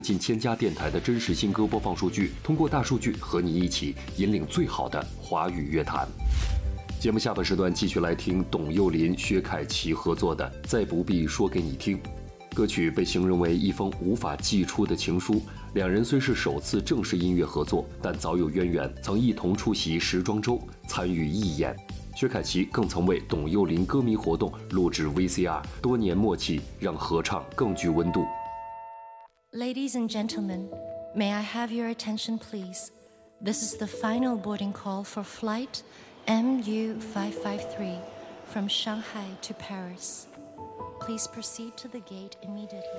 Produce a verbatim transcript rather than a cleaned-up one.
近千家电台的真实新歌播放数据，通过大数据和你一起引领最好的华语乐坛。节目下半时段继续来听董又霖、薛凯琪合作的《再不必说给你听》。歌曲被形容为一封无法寄出的情书，两人虽是首次正式音乐合作，但早有渊源，曾一同出席时装周，参与义演。薛凯琪更曾为董又霖歌迷活动录制 V C R， 多年默契让合唱更具温度。 Ladies and gentlemen, may I have your attention, please? This is the final boarding call for flight M U five five three from Shanghai to Paris. Please proceed to the gate immediately.